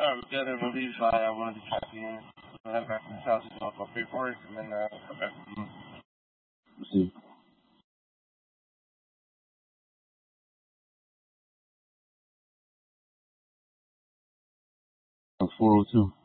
we're gonna leave by one of the caffeine. We'll head back to the house to talk about paperwork, and then come back to you. Let's see. 402.